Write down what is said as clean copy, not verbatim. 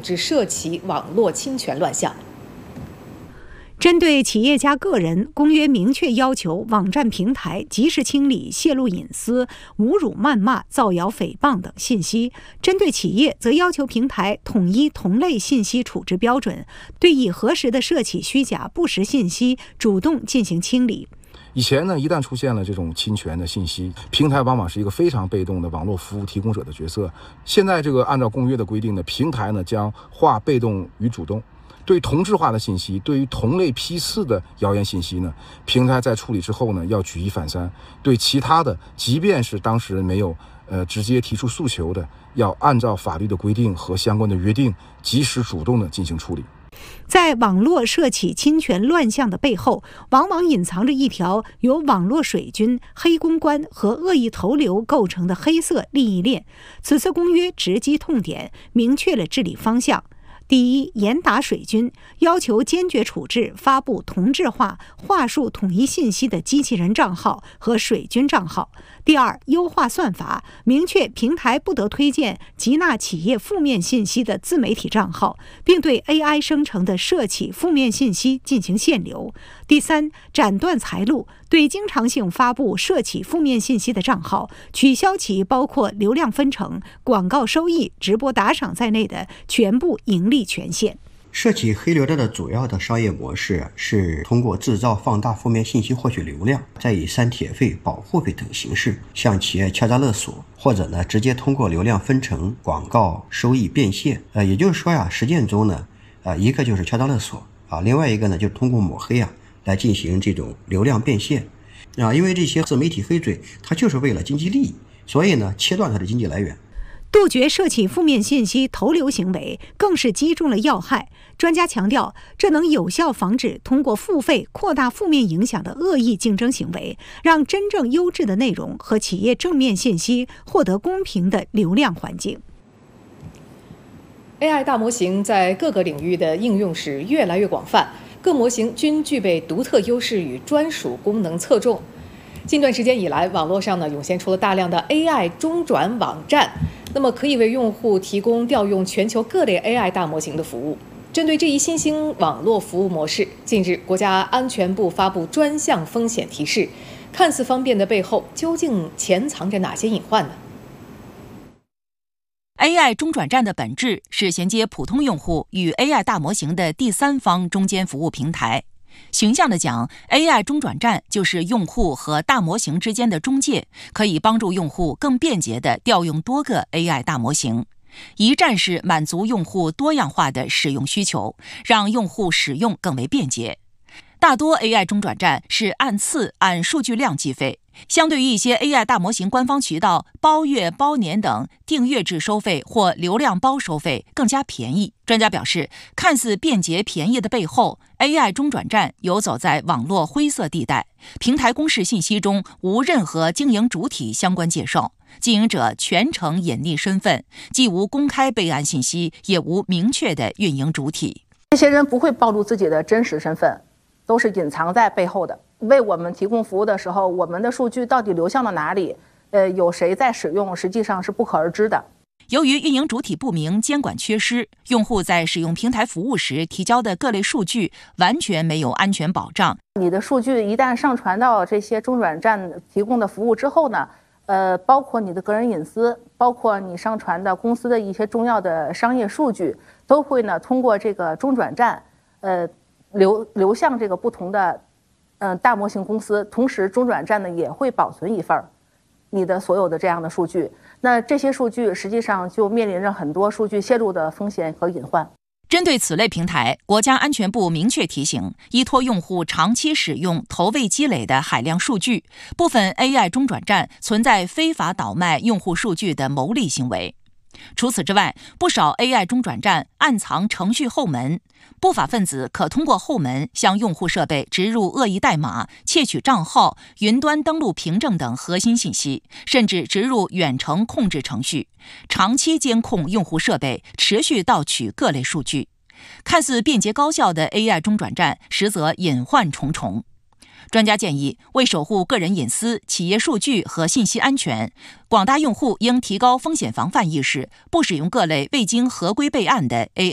治涉企网络侵权乱象。 针对企业家个人，公约明确要求网站平台及时清理泄露隐私、侮辱、谩骂、造谣、诽谤等信息；针对企业，则要求平台统一同类信息处置标准，对已核实的涉企虚假不实信息主动进行清理。 以前呢，一旦出现了这种侵权的信息，平台往往是一个非常被动的网络服务提供者的角色。现在这个按照公约的规定呢，平台呢将划被动与主动。对同质化的信息，对于同类批次的谣言信息呢，平台在处理之后呢，要举一反三；对其他的，即便是当事人没有直接提出诉求的，要按照法律的规定和相关的约定，及时主动的进行处理。 在网络涉企侵权乱象的背后，往往隐藏着一条由网络水军、黑公关和恶意投流构成的黑色利益链。此次公约直击痛点，明确了治理方向。第一，严打水军，要求坚决处置发布同质化、话术统一信息的机器人账号和水军账号。第二，优化算法，明确平台不得推荐集纳企业负面信息的自媒体账号，并对 AI 生成的涉企负面信息进行限流。第三，斩断财路，对经常性发布涉企负面信息的账号，取消其包括流量分成、广告收益、直播打赏在内的全部盈利权限。 涉企黑流量的主要的商业模式是通过制造、放大负面信息获取流量，再以删帖费、保护费等形式向企业敲诈勒索，或者呢直接通过流量分成、广告收益变现。也就是说呀，实践中呢，一个就是敲诈勒索另外一个呢就是通过抹黑来进行这种流量变现因为这些自媒体黑嘴，它就是为了经济利益，所以呢切断它的经济来源。 杜绝涉企负面信息投流行为，更是击中了要害。专家强调，这能有效防止通过付费扩大负面影响的恶意竞争行为，让真正优质的内容和企业正面信息获得公平的流量环境。 AI 大模型在各个领域的应用是越来越广泛，各模型均具备独特优势与专属功能侧重。近段时间以来，网络上涌现出了大量的 AI 中转网站，那么可以为用户提供调用全球各类 AI 大模型的服务。针对这一新兴网络服务模式，近日国家安全部发布专项风险提示，看似方便的背后，究竟潜藏着哪些隐患呢？ AI 中转站的本质是衔接普通用户与 AI 大模型的第三方中间服务平台。形象地讲， AI 中转站就是用户和大模型之间的中介，可以帮助用户更便捷地调用多个 AI 大模型，一站式满足用户多样化的使用需求，让用户使用更为便捷。大多 AI 中转站是按次按数据量计费，相对于一些 AI 大模型官方渠道包月、包年等订阅制收费或流量包收费更加便宜。专家表示，看似便捷便宜的背后， AI 中转站游走在网络灰色地带，平台公示信息中无任何经营主体相关介绍，经营者全程隐匿身份，既无公开备案信息，也无明确的运营主体。 这些人不会暴露自己的真实身份，都是隐藏在背后的。为我们提供服务的时候，我们的数据到底流向了哪里，有谁在使用，实际上是不可而知的。 由于运营主体不明、监管缺失，用户在使用平台服务时提交的各类数据完全没有安全保障。 你的数据一旦上传到这些中转站提供的服务之后呢，包括你的个人隐私，包括你上传的公司的一些重要的商业数据，都会呢通过这个中转站，流向这个不同的大模型公司，同时中转站呢也会保存一份你的所有的这样的数据。那这些数据实际上就面临着很多数据泄露的风险和隐患。 针对此类平台，国家安全部明确提醒，依托用户长期使用投喂积累的海量数据，部分 AI 中转站存在非法倒卖用户数据的牟利行为。除此之外，不少 AI 中转站暗藏程序后门，不法分子可通过后门向用户设备植入恶意代码，窃取账号、云端登录凭证等核心信息，甚至植入远程控制程序，长期监控用户设备，持续盗取各类数据。看似便捷高效的 AI 中转站，实则隐患重重。专家建议，为守护个人隐私、企业数据和信息安全，广大用户应提高风险防范意识，不使用各类未经合规备案的 AI